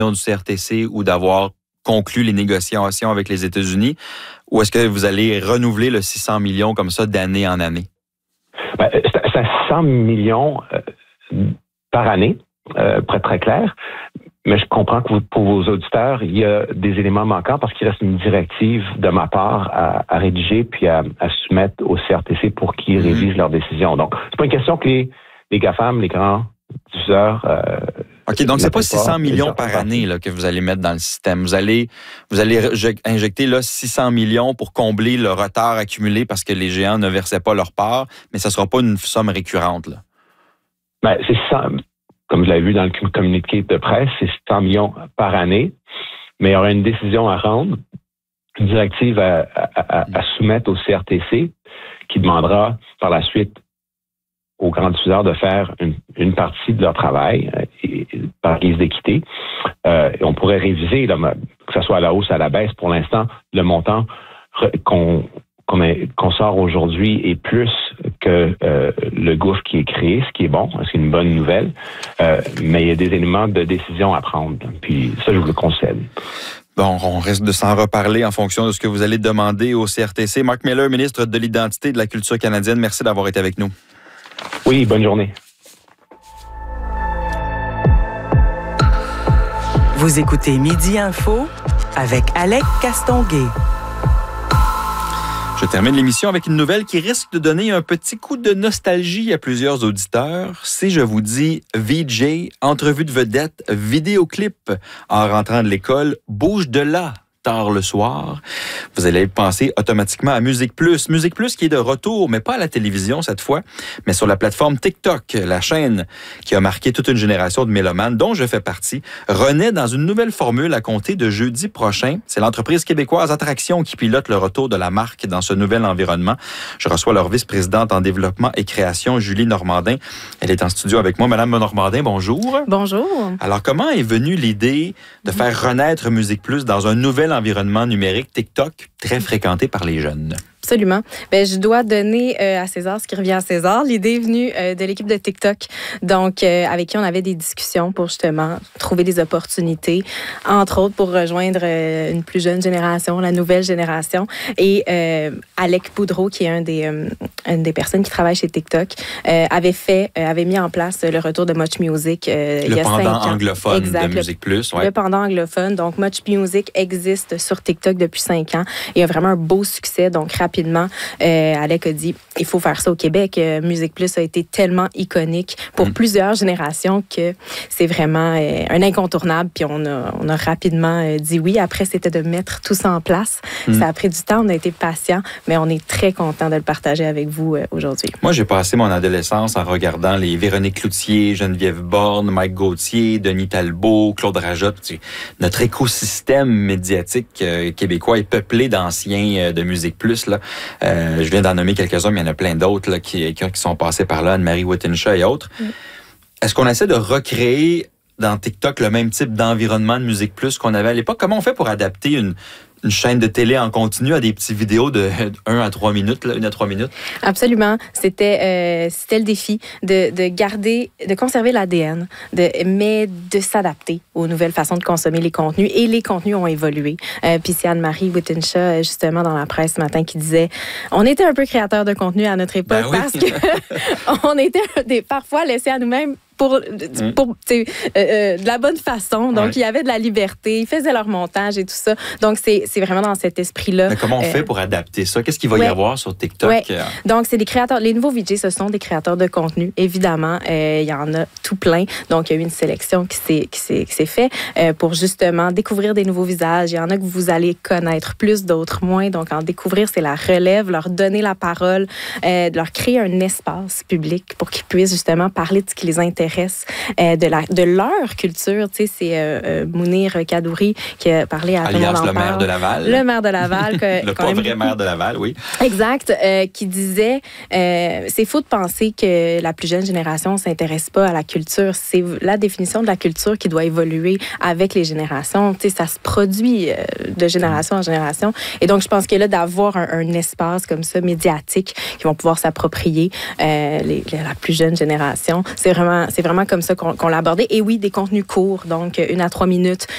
du CRTC ou d'avoir conclu les négociations avec les États-Unis? Ou est-ce que vous allez renouveler le 600 millions comme ça d'année en année? C'est à 600 millions par année, très clair. Mais je comprends que pour vos auditeurs, il y a des éléments manquants parce qu'il reste une directive de ma part à rédiger puis à soumettre au CRTC pour qu'ils révisent leurs décisions. Donc, c'est pas une question que les GAFAM, les grands diffuseurs... OK, donc c'est pas 600 millions par année là, que vous allez mettre dans le système. Vous allez injecter là, 600 millions pour combler le retard accumulé parce que les géants ne versaient pas leur part, mais ça sera pas une somme récurrente, là. C'est 600... Comme vous l'avez vu dans le communiqué de presse, c'est 100 millions par année, mais il y aura une décision à rendre, une directive à soumettre au CRTC qui demandera par la suite aux grands diffuseurs de faire une partie de leur travail par guise d'équité. On pourrait réviser, là, que ce soit à la hausse, à la baisse. Pour l'instant, le montant qu'on sort aujourd'hui est plus que le gouffre qui est créé, ce qui est bon, c'est une bonne nouvelle, mais il y a des éléments de décision à prendre, puis ça, je vous le concède. Bon, on risque de s'en reparler en fonction de ce que vous allez demander au CRTC. Marc Miller, ministre de l'Identité et de la Culture canadienne, merci d'avoir été avec nous. Oui, bonne journée. Vous écoutez Midi Info avec Alec Castonguay. Je termine l'émission avec une nouvelle qui risque de donner un petit coup de nostalgie à plusieurs auditeurs. Si je vous dis VJ, entrevue de vedette, vidéoclip en rentrant de l'école, bouge de là tard le soir, vous allez penser automatiquement à Musique Plus. Musique Plus qui est de retour, mais pas à la télévision cette fois, mais sur la plateforme TikTok, la chaîne qui a marqué toute une génération de mélomanes, dont je fais partie, renaît dans une nouvelle formule à compter de jeudi prochain. C'est l'entreprise québécoise Attraction qui pilote le retour de la marque dans ce nouvel environnement. Je reçois leur vice-présidente en développement et création, Julie Normandin. Elle est en studio avec moi. Madame Normandin, bonjour. Bonjour. Alors, comment est venue l'idée de faire renaître Musique Plus dans un nouvel environnement numérique TikTok très fréquenté par les jeunes? Absolument. Je dois donner à César ce qui revient à César. L'idée est venue de l'équipe de TikTok, donc avec qui on avait des discussions pour justement trouver des opportunités, entre autres pour rejoindre une plus jeune génération, la nouvelle génération. Et Alec Boudreau, qui est une des personnes qui travaille chez TikTok, avait mis en place le retour de Much Music il y a 5 ans. Le pendant anglophone de Musique Plus. Ouais. Le pendant anglophone. Donc, Much Music existe sur TikTok depuis 5 ans. Il y a vraiment un beau succès. Donc, rapidement, Alec a dit, il faut faire ça au Québec. Musique Plus a été tellement iconique pour plusieurs générations que c'est vraiment un incontournable. Puis on a rapidement dit oui. Après, c'était de mettre tout ça en place. Ça a pris du temps, on a été patients, mais on est très content de le partager avec vous aujourd'hui. Moi, j'ai passé mon adolescence en regardant les Véronique Cloutier, Geneviève Borne, Mike Gauthier, Denis Talbot, Claude Rajot. Notre écosystème médiatique québécois est peuplé d'anciens de Musique Plus, là. Je viens d'en nommer quelques-uns, mais il y en a plein d'autres là, qui sont passés par là, Anne-Marie Wittenshaw et autres. Est-ce qu'on essaie de recréer dans TikTok le même type d'environnement de Musique Plus qu'on avait à l'époque? Comment on fait pour adapter une chaîne de télé en continu à des petites vidéos de 1 à 3 minutes, là, 1 à 3 minutes? Absolument. C'était le défi de conserver l'ADN, mais de s'adapter aux nouvelles façons de consommer les contenus. Et les contenus ont évolué. Puis c'est Anne-Marie Wittenshaw, justement, dans la presse ce matin, qui disait on était un peu créateurs de contenu à notre époque parce que on était parfois laissés à nous-mêmes pour de la bonne façon. Donc, il y avait de la liberté. Ils faisaient leur montage et tout ça. Donc, c'est vraiment dans cet esprit-là. Mais comment on fait pour adapter ça? Qu'est-ce qu'il va y avoir sur TikTok? Donc, c'est des créateurs. Les nouveaux VJ, ce sont des créateurs de contenu, évidemment. Il y en a tout plein. Donc, il y a eu une sélection qui s'est faite pour justement découvrir des nouveaux visages. Il y en a que vous allez connaître plus, d'autres moins. Donc, en découvrir, c'est la relève, leur donner la parole, de leur créer un espace public pour qu'ils puissent justement parler de ce qui les intéresse. De leur culture. Tu sais, c'est Mounir Kadouri qui a parlé à alias tout le monde en le maire de Laval. Le maire de Laval. Le pas vrai maire de Laval, oui. Exact. Qui disait, c'est faux de penser que la plus jeune génération ne s'intéresse pas à la culture. C'est la définition de la culture qui doit évoluer avec les générations. Tu sais, ça se produit de génération en génération. Et donc, je pense que là, d'avoir un espace comme ça, médiatique, qui vont pouvoir s'approprier la plus jeune génération, c'est vraiment comme ça qu'on l'a abordé. Et oui, des contenus courts, donc 1 à 3 minutes.